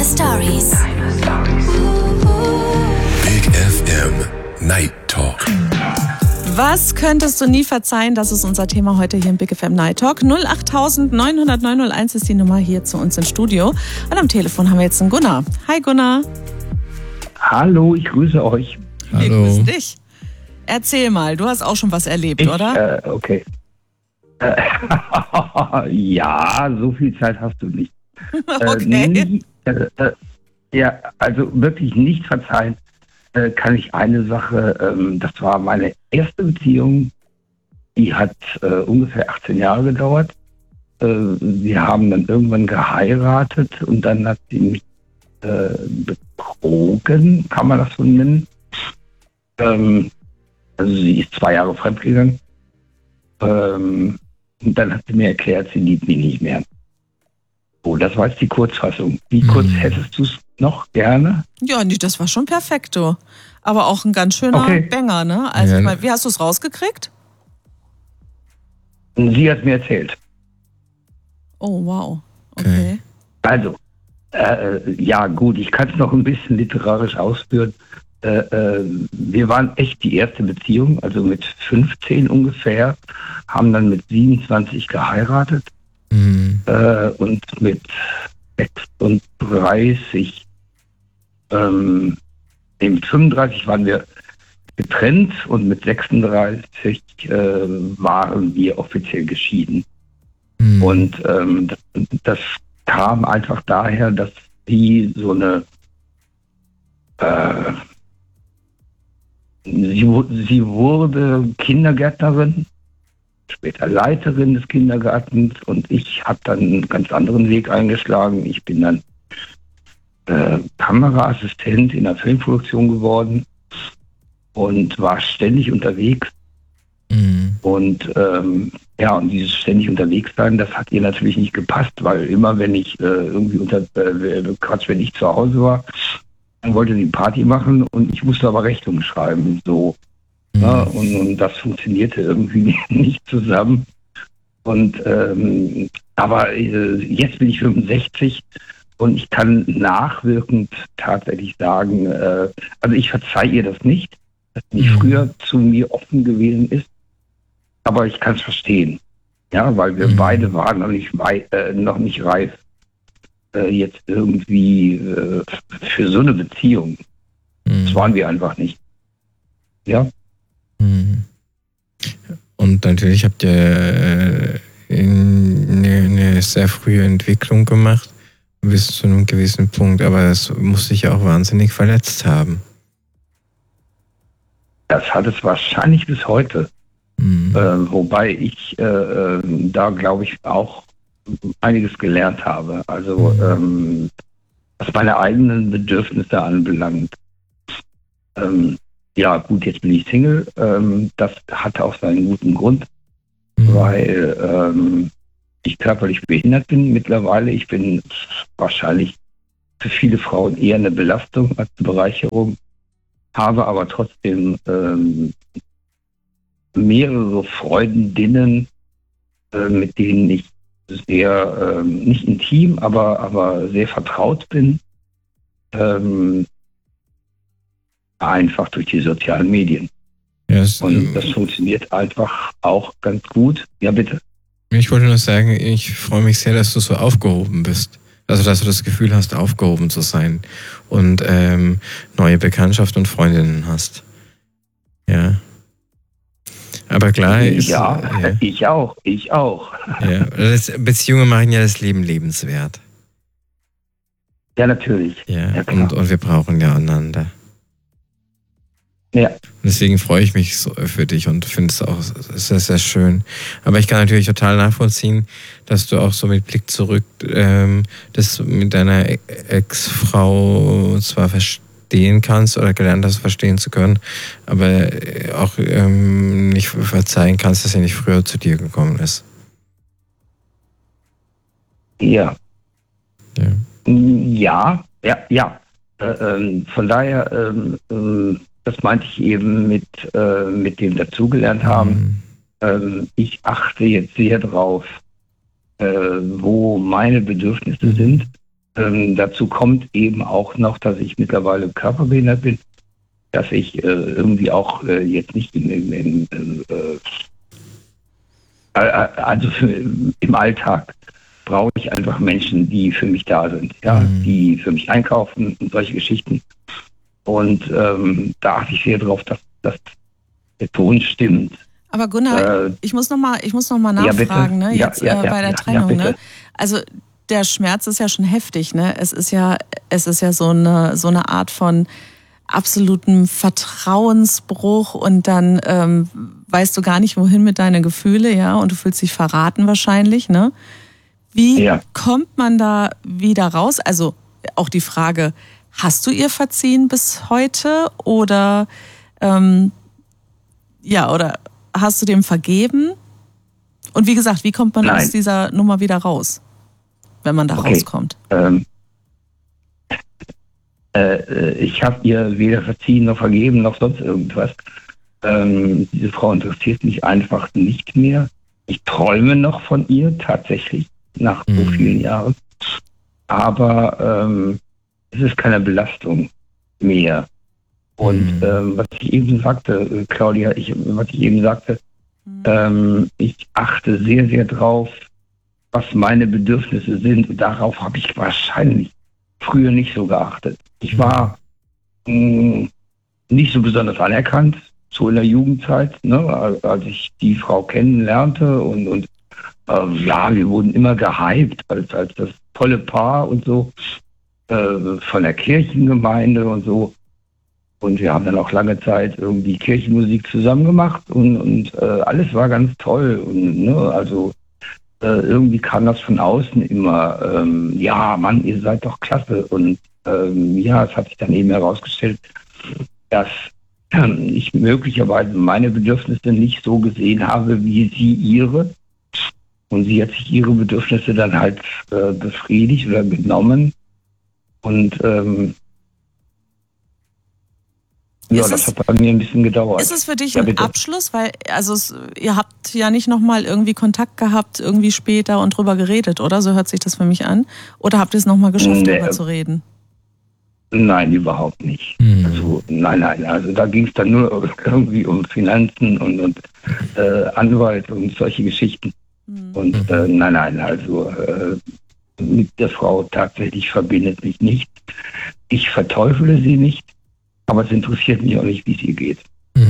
Stories. Big FM Night Talk. Was könntest du nie verzeihen? Das ist unser Thema heute hier im Big FM Night Talk. 08000 900 901 ist die Nummer hier zu uns ins Studio. Und am Telefon haben wir jetzt einen Gunnar. Hi Gunnar. Hallo, ich grüße euch. Wir Hallo. grüßen dich. Erzähl mal, du hast auch schon was erlebt, oder? Okay. Ja, so viel Zeit hast du nicht. Okay. Ja, also wirklich nicht verzeihen kann ich eine Sache. Das war meine erste Beziehung. Die hat ungefähr 18 Jahre gedauert. Wir haben dann irgendwann geheiratet und dann hat sie mich betrogen, kann man das so nennen. Also sie ist 2 Jahre fremdgegangen. Und dann hat sie mir erklärt, sie liebt mich nicht mehr. Oh, das war jetzt die Kurzfassung. Wie kurz hättest du es noch gerne? Ja, nee, das war schon perfekt, du. Aber auch ein ganz schöner Banger, ne? Also, Ja. ich meine, wie hast du es rausgekriegt? Und sie hat mir erzählt. Oh, wow. Okay. Also, ja gut, ich kann es noch ein bisschen literarisch ausführen. Wir waren echt die erste Beziehung, also mit 15 ungefähr, haben dann mit 27 geheiratet und mit 36, mit 35 waren wir getrennt und mit 36 waren wir offiziell geschieden. Und das kam einfach daher, dass sie so eine sie wurde Kindergärtnerin, später Leiterin des Kindergartens und ich habe dann einen ganz anderen Weg eingeschlagen. Ich bin dann Kameraassistent in der Filmproduktion geworden und war ständig unterwegs. Und und dieses ständig unterwegs sein, das hat ihr natürlich nicht gepasst, weil immer wenn ich wenn ich zu Hause war, dann wollte sie Party machen und ich musste aber Rechnungen schreiben, so. Ja, und das funktionierte irgendwie nicht zusammen. Und aber jetzt bin ich 65 und ich kann nachwirkend tatsächlich sagen, also ich verzeihe ihr das nicht, dass sie nicht früher zu mir offen gewesen ist, aber ich kann es verstehen. Ja, weil wir beide waren noch nicht reif. Jetzt irgendwie für so eine Beziehung. Das waren wir einfach nicht. Ja. Und natürlich habt ihr eine sehr frühe Entwicklung gemacht bis zu einem gewissen Punkt, aber das muss dich ja auch wahnsinnig verletzt haben. Das hat es wahrscheinlich bis heute. Wobei ich da, glaube ich, auch einiges gelernt habe. Also was meine eigenen Bedürfnisse anbelangt. Ja gut, jetzt bin ich Single. Das hatte auch seinen guten Grund, weil ich körperlich behindert bin mittlerweile. Ich bin wahrscheinlich für viele Frauen eher eine Belastung als eine Bereicherung, habe aber trotzdem mehrere Freundinnen, mit denen ich sehr, nicht intim, aber sehr vertraut bin, einfach durch die sozialen Medien. Ja, Und das funktioniert einfach auch ganz gut. Ja, bitte. Ich wollte nur sagen, ich freue mich sehr, dass du so aufgehoben bist. Also, dass du das Gefühl hast, aufgehoben zu sein und neue Bekanntschaften und Freundinnen hast. Ja. Aber klar ist... Ja, ich auch. Ja, Beziehungen machen ja das Leben lebenswert. Ja, natürlich. Ja, klar. und wir brauchen ja einander. Ja. Deswegen freue ich mich so für dich und finde es auch sehr, sehr schön. Aber ich kann natürlich total nachvollziehen, dass du auch so mit Blick zurück das mit deiner Ex-Frau zwar verstehen kannst oder gelernt hast, verstehen zu können, aber auch nicht verzeihen kannst, dass sie nicht früher zu dir gekommen ist. Ja. Ja. Ja. Von daher, das meinte ich eben mit dem dazugelernt haben. Ich achte jetzt sehr drauf, wo meine Bedürfnisse sind. dazu kommt eben auch noch, dass ich mittlerweile körperbehindert bin, dass ich irgendwie auch jetzt nicht im Alltag brauche ich einfach Menschen, die für mich da sind, ja, die für mich einkaufen und solche Geschichten. Und da achte ich sehr darauf, dass der Ton stimmt. Aber Gunnar, ich muss noch mal nachfragen, ja, ne? Jetzt bei der Trennung, ne? Also der Schmerz ist ja schon heftig, ne? Es ist ja so eine Art von absolutem Vertrauensbruch und dann weißt du gar nicht, wohin mit deinen Gefühlen, ja, und du fühlst dich verraten wahrscheinlich, ne? Wie kommt man da wieder raus? Also auch die Frage, hast du ihr verziehen bis heute oder oder hast du dem vergeben? Und wie gesagt, wie kommt man aus dieser Nummer wieder raus, wenn man da rauskommt? Ich habe ihr weder verziehen noch vergeben noch sonst irgendwas. Diese Frau interessiert mich einfach nicht mehr. Ich träume noch von ihr tatsächlich nach so vielen Jahren. Aber es ist keine Belastung mehr. Und was ich eben sagte, Claudia, ich achte sehr, sehr drauf, was meine Bedürfnisse sind. Und darauf habe ich wahrscheinlich früher nicht so geachtet. Ich war nicht so besonders anerkannt, so in der Jugendzeit, ne, als ich die Frau kennenlernte. Und wir wurden immer gehypt als das tolle Paar und so, von der Kirchengemeinde und so. Und wir haben dann auch lange Zeit irgendwie Kirchenmusik zusammen gemacht und alles war ganz toll. Und irgendwie kam das von außen immer, Mann, ihr seid doch klasse. Und es hat sich dann eben herausgestellt, dass ich möglicherweise meine Bedürfnisse nicht so gesehen habe, wie sie ihre. Und sie hat sich ihre Bedürfnisse dann halt befriedigt oder genommen. Und das hat bei mir ein bisschen gedauert. Ist es für dich ein Abschluss? Weil, ihr habt ja nicht nochmal irgendwie Kontakt gehabt, irgendwie später und drüber geredet, oder? So hört sich das für mich an. Oder habt ihr es nochmal geschafft, drüber zu reden? Nein, überhaupt nicht. Also, nein. Also da ging es dann nur irgendwie um Finanzen und Anwalt und solche Geschichten. Und mit der Frau tatsächlich verbindet mich nicht. Ich verteufele sie nicht. Aber es interessiert mich auch nicht, wie es ihr geht.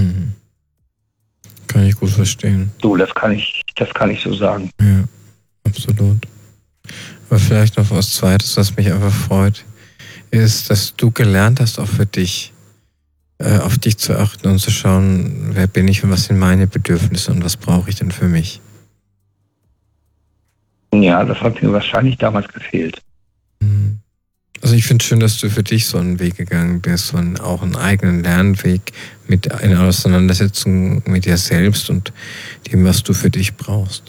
Kann ich gut verstehen. So, das kann ich so sagen. Ja, absolut. Aber vielleicht noch was Zweites, was mich einfach freut, ist, dass du gelernt hast, auch für dich, auf dich zu achten und zu schauen, wer bin ich und was sind meine Bedürfnisse und was brauche ich denn für mich. Ja, das hat mir wahrscheinlich damals gefehlt. Also ich finde es schön, dass du für dich so einen Weg gegangen bist, auch einen eigenen Lernweg mit einer Auseinandersetzung mit dir selbst und dem, was du für dich brauchst.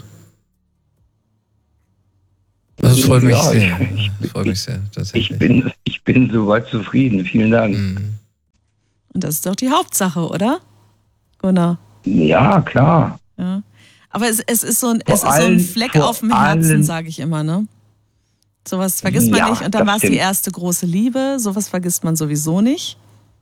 Das freut mich sehr. Tatsächlich. Ich bin soweit zufrieden. Vielen Dank. Und das ist doch die Hauptsache, oder, Gunnar? Ja, klar. Ja. Aber es ist so ein Fleck auf dem Herzen, sage ich immer, ne? Sowas vergisst man nicht. Und dann war es die erste große Liebe. Sowas vergisst man sowieso nicht.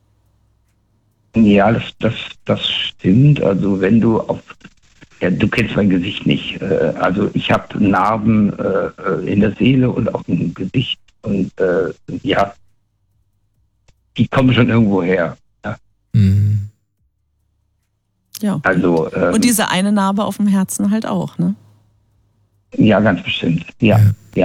Ja, das stimmt. Also wenn du du kennst mein Gesicht nicht. Also ich habe Narben in der Seele und auch im Gesicht. Und die kommen schon irgendwo her. Ja. Ja. Also, und diese eine Narbe auf dem Herzen halt auch, ne? Ja, ganz bestimmt. Ja.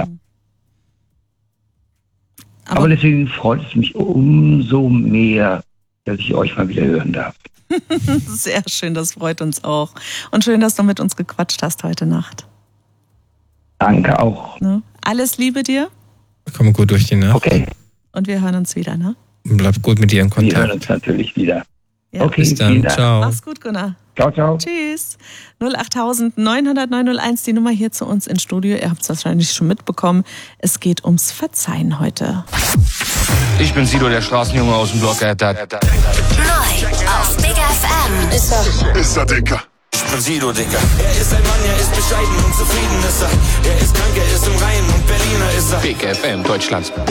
Aber deswegen freut es mich umso mehr, dass ich euch mal wieder hören darf. Sehr schön, das freut uns auch. Und schön, dass du mit uns gequatscht hast heute Nacht. Danke auch. Ne? Alles Liebe dir. Komm gut durch die Nacht. Okay. Und wir hören uns wieder, ne? Und bleib gut mit dir in Kontakt. Wir hören uns natürlich wieder. Ja. Okay, bis dann. Ciao. Mach's gut, Gunnar. Ciao. Tschüss. 08000 900 901, die Nummer hier zu uns ins Studio. Ihr habt es wahrscheinlich schon mitbekommen. Es geht ums Verzeihen heute. Ich bin Sido, der Straßenjunge aus dem Block. Neu auf Big FM. Ist er Dicker. Ich bin Sido, Dicker. Er ist ein Mann, er ist bescheiden und zufrieden ist er. Er ist krank, er ist im Reinen und Berliner ist er. Big FM, Deutschlands